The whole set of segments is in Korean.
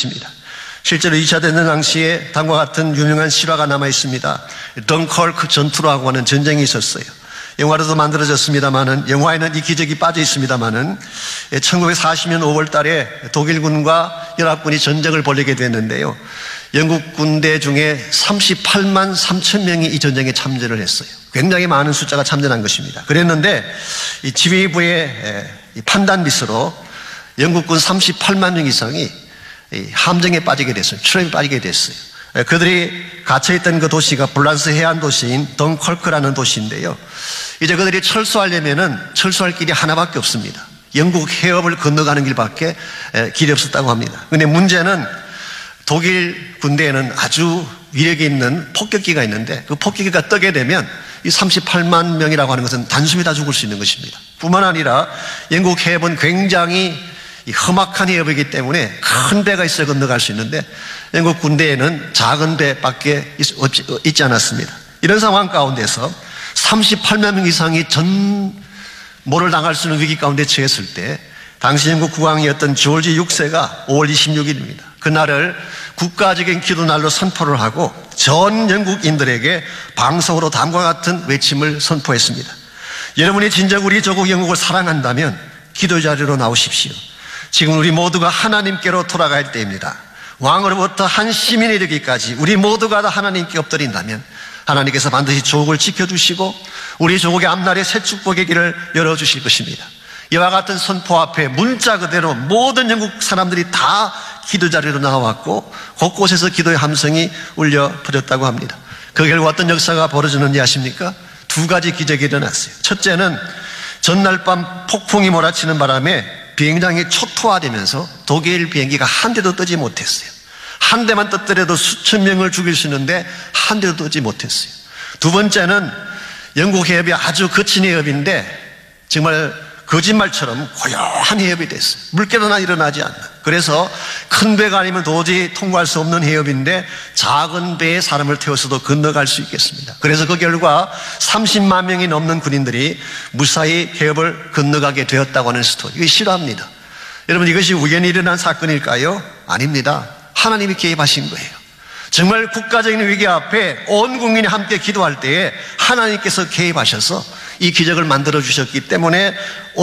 것입니다. 실제로 2차 대전 당시에 다음과 같은 유명한 실화가 남아 있습니다. 덩컬크 전투라고 하는 전쟁이 있었어요. 영화로도 만들어졌습니다만은, 영화에는 이 기적이 빠져 있습니다만은, 1940년 5월 달에 독일군과 연합군이 전쟁을 벌이게 됐는데요. 영국 군대 중에 38만 3천 명이 이 전쟁에 참전을 했어요. 굉장히 많은 숫자가 참전한 것입니다. 그랬는데 이 지휘부의 판단 미스로 영국군 38만 명 이상이 함정에 빠지게 됐어요. 트랩에 빠지게 됐어요. 그들이 갇혀있던 그 도시가 불란스 해안 도시인 덩컬크라는 도시인데요. 이제 그들이 철수하려면은 철수할 길이 하나밖에 없습니다. 영국 해협을 건너가는 길밖에 길이 없었다고 합니다. 그런데 문제는 독일 군대에는 아주 위력이 있는 폭격기가 있는데 그 폭격기가 뜨게 되면 이 38만 명이라고 하는 것은 단숨에 다 죽을 수 있는 것입니다. 뿐만 아니라 영국 해협은 굉장히 험악한 해협이기 때문에 큰 배가 있어야 건너갈 수 있는데 영국 군대에는 작은 배밖에 있지 않았습니다. 이런 상황 가운데서 38만 명 이상이 전모를 당할 수 있는 위기 가운데 처했을 때 당시 영국 국왕이었던 조지 6세가 5월 26일입니다. 그날을 국가적인 기도날로 선포를 하고 전 영국인들에게 방송으로 다음과 같은 외침을 선포했습니다. 여러분이 진정 우리 조국 영국을 사랑한다면 기도 자리로 나오십시오. 지금 우리 모두가 하나님께로 돌아갈 때입니다. 왕으로부터 한 시민이 되기까지 우리 모두가 다 하나님께 엎드린다면 하나님께서 반드시 조국을 지켜주시고 우리 조국의 앞날에 새 축복의 길을 열어주실 것입니다. 이와 같은 선포 앞에 문자 그대로 모든 영국 사람들이 다 기도 자리로 나왔고 곳곳에서 기도의 함성이 울려 퍼졌다고 합니다. 그 결과 어떤 역사가 벌어졌는지 아십니까? 두 가지 기적이 일어났어요. 첫째는 전날 밤 폭풍이 몰아치는 바람에 비행장이 초토화되면서 독일 비행기가 한 대도 뜨지 못했어요. 한 대만 떴더라도 수천 명을 죽일 수 있는데 한 대도 뜨지 못했어요. 두 번째는 영국 해협이 아주 거친 해협인데 정말 거짓말처럼 고요한 해협이 됐어요. 물결은 일어나지 않는. 그래서 큰 배가 아니면 도저히 통과할 수 없는 해협인데 작은 배에 사람을 태워서도 건너갈 수 있겠습니다. 그래서 그 결과 30만 명이 넘는 군인들이 무사히 해협을 건너가게 되었다고 하는 스토리. 이게 실화입니다. 여러분, 이것이 우연히 일어난 사건일까요? 아닙니다. 하나님이 개입하신 거예요. 정말 국가적인 위기 앞에 온 국민이 함께 기도할 때에 하나님께서 개입하셔서 이 기적을 만들어 주셨기 때문에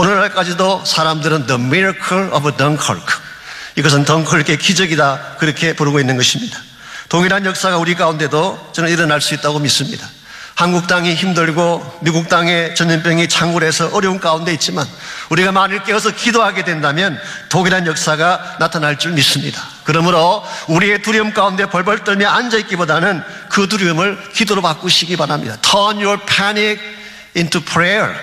오늘날까지도 사람들은 The Miracle of Dunkirk, 이것은 덩컬크의 기적이다, 그렇게 부르고 있는 것입니다. 동일한 역사가 우리 가운데도 저는 일어날 수 있다고 믿습니다. 한국 땅이 힘들고 미국 땅에 전염병이 창궐해서 어려운 가운데 있지만 우리가 만일 깨어서 기도하게 된다면 동일한 역사가 나타날 줄 믿습니다. 그러므로 우리의 두려움 가운데 벌벌 떨며 앉아있기보다는 그 두려움을 기도로 바꾸시기 바랍니다. Turn your panic into prayer.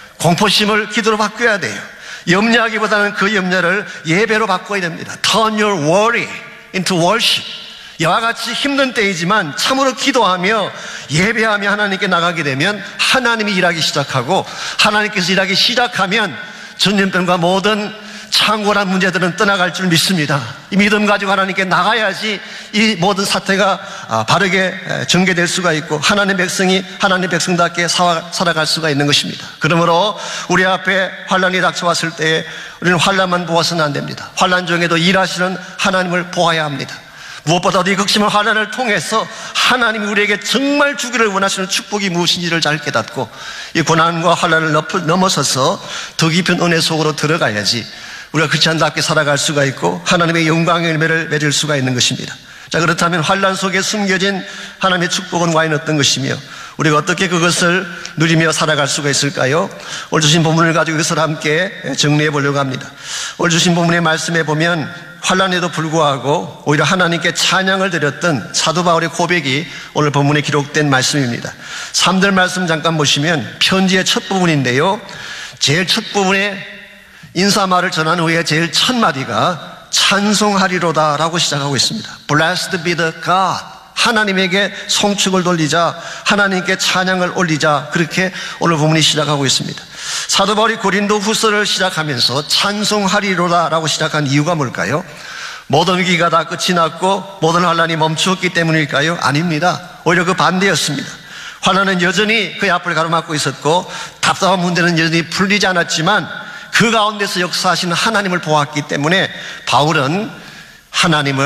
공포심을 기도로 바꿔야 돼요. 염려하기보다는 그 염려를 예배로 바꿔야 됩니다. Turn your worry into worship. 이와 같이 힘든 때이지만 참으로 기도하며 예배하며 하나님께 나가게 되면 하나님이 일하기 시작하고 하나님께서 일하기 시작하면 전염병과 모든 창궐한 문제들은 떠나갈 줄 믿습니다. 이 믿음 가지고 하나님께 나가야지 이 모든 사태가 바르게 전개될 수가 있고 하나님의 백성이 하나님의 백성답게 살아갈 수가 있는 것입니다. 그러므로 우리 앞에 환난이 닥쳐왔을 때에 우리는 환난만 보아서는 안 됩니다. 환난 중에도 일하시는 하나님을 보아야 합니다. 무엇보다도 이 극심한 환난을 통해서 하나님이 우리에게 정말 주기를 원하시는 축복이 무엇인지를 잘 깨닫고 이 고난과 환난을 넘어서서 더 깊은 은혜 속으로 들어가야지 우리가 크리스찬답게 살아갈 수가 있고 하나님의 영광의 열매를 맺을 수가 있는 것입니다. 자, 그렇다면 환난 속에 숨겨진 하나님의 축복은 과연 어떤 것이며 우리가 어떻게 그것을 누리며 살아갈 수가 있을까요? 오늘 주신 본문을 가지고 이것을 함께 정리해 보려고 합니다. 오늘 주신 본문의 말씀에 보면 환난에도 불구하고 오히려 하나님께 찬양을 드렸던 사도 바울의 고백이 오늘 본문에 기록된 말씀입니다. 3절 말씀 잠깐 보시면 편지의 첫 부분인데요. 제일 첫 부분에 인사말을 전한 후에 제일 첫 마디가 찬송하리로다 라고 시작하고 있습니다. Blessed be the God. 하나님에게 송축을 돌리자, 하나님께 찬양을 올리자, 그렇게 오늘 본문이 시작하고 있습니다. 사도 바울이 고린도 후서를 시작하면서 찬송하리로다 라고 시작한 이유가 뭘까요? 모든 위기가 다 끝이 났고 모든 환난이 멈추었기 때문일까요? 아닙니다. 오히려 그 반대였습니다. 환난은 여전히 그의 앞을 가로막고 있었고 답답한 문제는 여전히 풀리지 않았지만 그 가운데서 역사하시는 하나님을 보았기 때문에 바울은 하나님을